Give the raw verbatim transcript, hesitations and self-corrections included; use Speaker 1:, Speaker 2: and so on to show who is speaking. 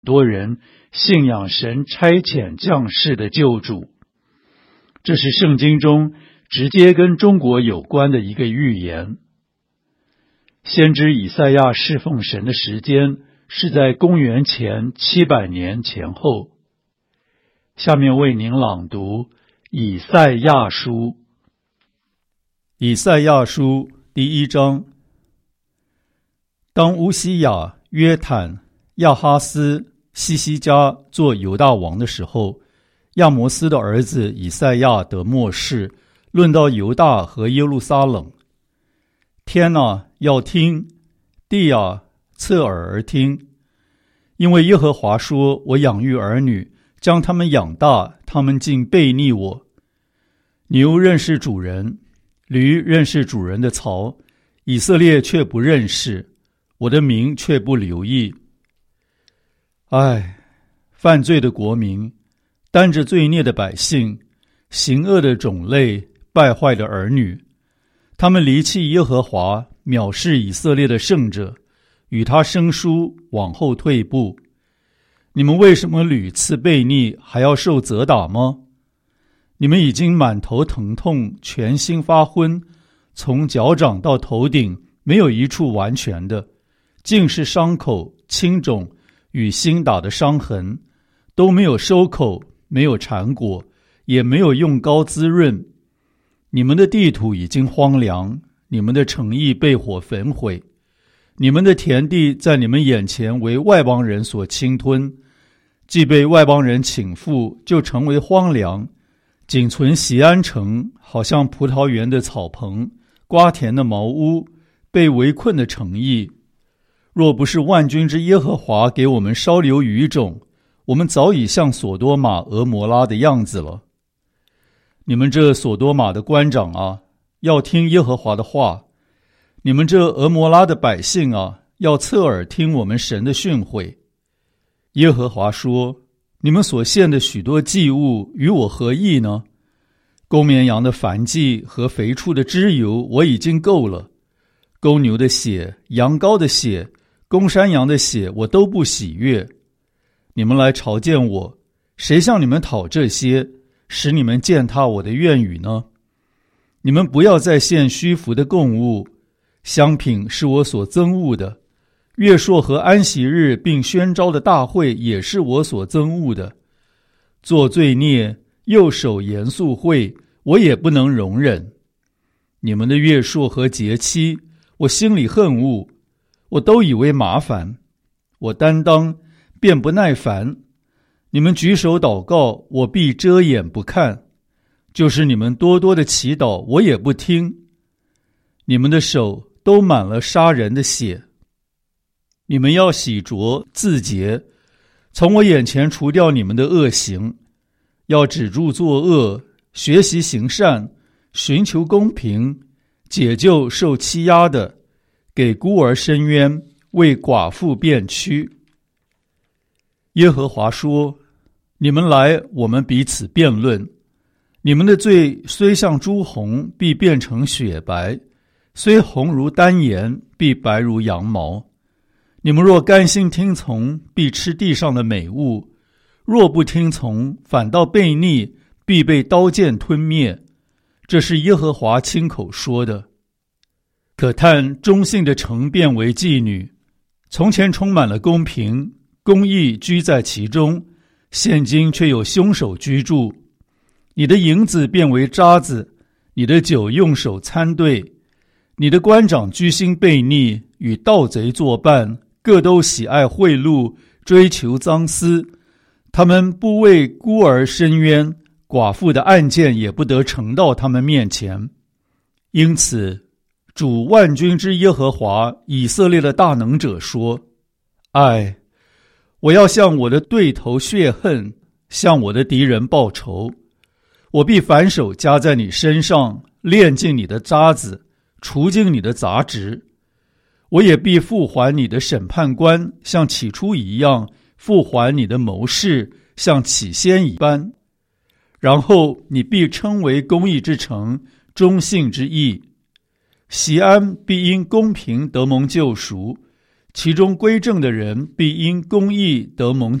Speaker 1: 多人信仰神差遣降世的救主。这是圣经中直接跟中国有关的一个预言。先知以赛亚侍奉神的时间是在公元前七百年前后。下面为您朗读以赛亚书。
Speaker 2: 以赛亚书第一章。当乌西雅、约坦、亚哈斯、西西家做犹大王的时候，亚摩斯的儿子以赛亚得末世，论到犹大和耶路撒冷。天啊，要听；地啊，侧耳而听。因为耶和华说，我养育儿女，将他们养大，他们竟背逆我。牛认识主人，驴认识主人的槽，以色列却不认识，我的名却不留意。唉，犯罪的国民，担着罪孽的百姓，行恶的种类，败坏的儿女，他们离弃耶和华，藐视以色列的圣者，与他生疏，往后退步。你们为什么屡次悖逆，还要受责打吗？你们已经满头疼痛，全心发昏，从脚掌到头顶没有一处完全的，尽是伤口、青肿与新打的伤痕，都没有收口，没有缠裹，也没有用膏滋润。你们的地土已经荒凉，你们的城邑被火焚毁，你们的田地在你们眼前为外邦人所侵吞，既被外邦人倾覆，就成为荒凉，仅存锡安城，好像葡萄园的草棚，瓜田的茅屋，被围困的城邑。若不是万军之耶和华给我们稍留余种，我们早已像索多玛、俄摩拉的样子了。你们这索多玛的官长啊，要听耶和华的话；你们这俄摩拉的百姓啊，要侧耳听我们神的训诲。耶和华说，你们所献的许多祭物与我何异呢？公绵羊的燔祭和肥畜的脂油我已经够了，公牛的血、羊羔的血、公山羊的血我都不喜悦。你们来朝见我，谁向你们讨这些，使你们践踏我的愿语呢？你们不要再献虚浮的供物，香品是我所憎恶的，月朔和安息日并宣召的大会也是我所憎恶的。做罪孽，右手严肃会，我也不能容忍。你们的月朔和节期，我心里恨恶，我都以为麻烦，我担当，便不耐烦。你们举手祷告，我必遮掩不看；就是你们多多的祈祷，我也不听。你们的手都满了杀人的血。你们要洗濯自洁，从我眼前除掉你们的恶行，要止住作恶，学习行善，寻求公平，解救受欺压的，给孤儿伸冤，为寡妇辩屈。耶和华说，你们来，我们彼此辩论。你们的罪虽像朱红，必变成雪白；虽红如丹颜，必白如羊毛。你们若甘心听从，必吃地上的美物；若不听从，反倒悖逆，必被刀剑吞灭。这是耶和华亲口说的。可叹忠信的城变为妓女，从前充满了公平，公义居在其中，现今却有凶手居住。你的银子变为渣子，你的酒用手参对。你的官长居心悖逆，与盗贼作伴，各都喜爱贿赂，追求赃私。他们不为孤儿伸冤，寡妇的案件也不得呈到他们面前。因此，主万军之耶和华，以色列的大能者说：唉，我要向我的对头血恨，向我的敌人报仇。我必反手加在你身上，炼尽你的渣子，除尽你的杂质。我也必复还你的审判官，像起初一样，复还你的谋士，像起先一般。然后你必称为公义之城，忠信之义。锡安必因公平得蒙救赎， 其中归正的人必因公义得蒙